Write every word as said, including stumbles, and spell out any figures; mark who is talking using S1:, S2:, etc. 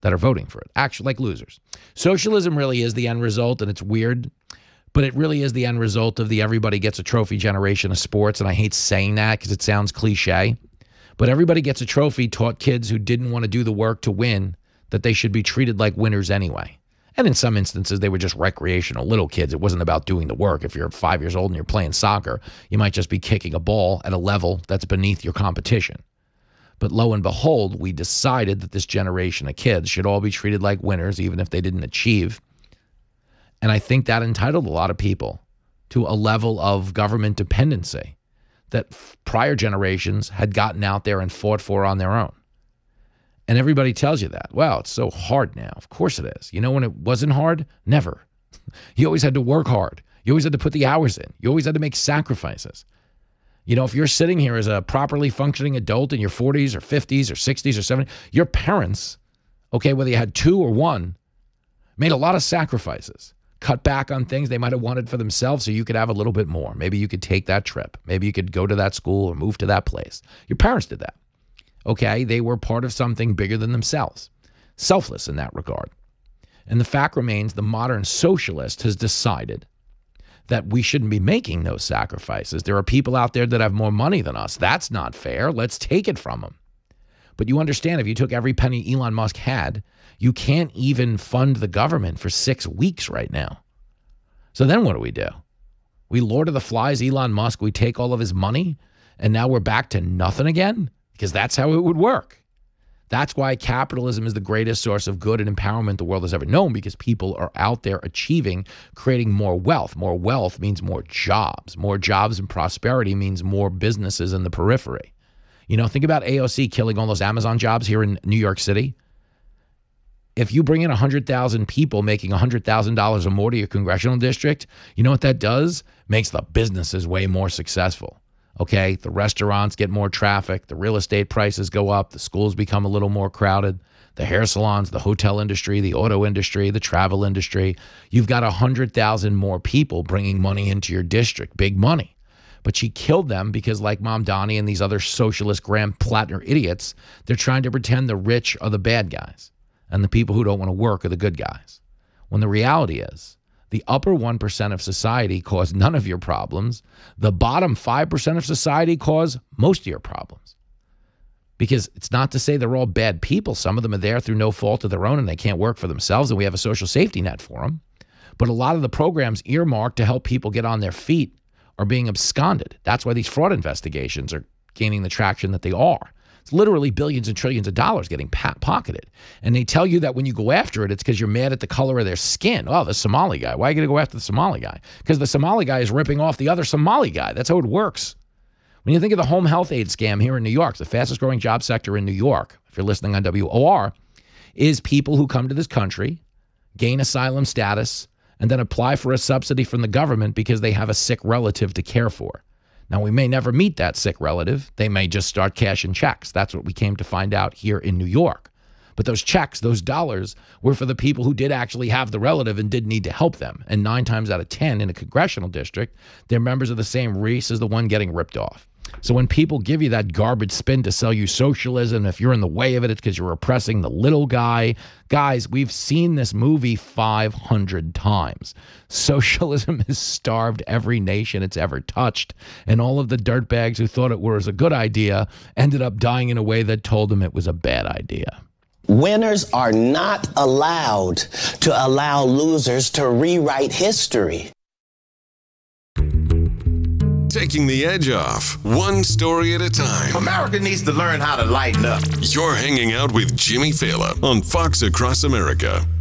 S1: that are voting for it, actually like losers. Socialism really is the end result, and it's weird, but it really is the end result of the everybody gets a trophy generation of sports, and I hate saying that because it sounds cliche, but everybody gets a trophy taught kids who didn't want to do the work to win that they should be treated like winners anyway. And in some instances, they were just recreational little kids. It wasn't about doing the work. If you're five years old and you're playing soccer, you might just be kicking a ball at a level that's beneath your competition. But lo and behold, we decided that this generation of kids should all be treated like winners, even if they didn't achieve. And I think that entitled a lot of people to a level of government dependency that prior generations had gotten out there and fought for on their own. And everybody tells you that. Well, it's so hard now. Of course it is. You know when it wasn't hard? Never. You always had to work hard. You always had to put the hours in. You always had to make sacrifices. You know, if you're sitting here as a properly functioning adult in your forties or fifties or sixties or seventies, your parents, okay, whether you had two or one, made a lot of sacrifices, cut back on things they might have wanted for themselves so you could have a little bit more. Maybe you could take that trip. Maybe you could go to that school or move to that place. Your parents did that, okay? They were part of something bigger than themselves, selfless in that regard. And the fact remains the modern socialist has decided that we shouldn't be making those sacrifices. There are people out there that have more money than us. That's not fair. Let's take it from them. But you understand, if you took every penny Elon Musk had, you can't even fund the government for six weeks right now. So then what do we do? We Lord of the Flies Elon Musk, we take all of his money, and now we're back to nothing again? Because that's how it would work. That's why capitalism is the greatest source of good and empowerment the world has ever known, because people are out there achieving, creating more wealth. More wealth means more jobs. More jobs and prosperity means more businesses in the periphery. You know, think about A O C killing all those Amazon jobs here in New York City. If you bring in one hundred thousand people making one hundred thousand dollars or more to your congressional district, you know what that does? Makes the businesses way more successful. Okay, the restaurants get more traffic, the real estate prices go up, the schools become a little more crowded, the hair salons, the hotel industry, the auto industry, the travel industry. You've got one hundred thousand more people bringing money into your district, big money. But she killed them because, like Mom Donnie and these other socialist Graham Plattner idiots, they're trying to pretend the rich are the bad guys and the people who don't want to work are the good guys. When the reality is, the upper one percent of society cause none of your problems. The bottom five percent of society cause most of your problems. Because it's not to say they're all bad people. Some of them are there through no fault of their own and they can't work for themselves, and we have a social safety net for them. But a lot of the programs earmarked to help people get on their feet are being absconded. That's why these fraud investigations are gaining the traction that they are. It's literally billions and trillions of dollars getting pocketed. And they tell you that when you go after it, it's because you're mad at the color of their skin. Oh, the Somali guy. Why are you going to go after the Somali guy? Because the Somali guy is ripping off the other Somali guy. That's how it works. When you think of the home health aid scam here in New York, the fastest growing job sector in New York, if you're listening on W O R, is people who come to this country, gain asylum status, and then apply for a subsidy from the government because they have a sick relative to care for. Now, we may never meet that sick relative. They may just start cashing checks. That's what we came to find out here in New York. But those checks, those dollars, were for the people who did actually have the relative and did need to help them. And nine times out of ten in a congressional district, they're members of the same race as the one getting ripped off. So when people give you that garbage spin to sell you socialism, if you're in the way of it, it's because you're oppressing the little guy. Guys, we've seen this movie five hundred times. Socialism has starved every nation it's ever touched, and all of the dirtbags who thought it was a good idea ended up dying in a way that told them it was a bad idea.
S2: Winners are not allowed to allow losers to rewrite history.
S3: Taking the edge off, one story at a time.
S4: America needs to learn how to lighten up.
S3: You're hanging out with Jimmy Failla on Fox Across America.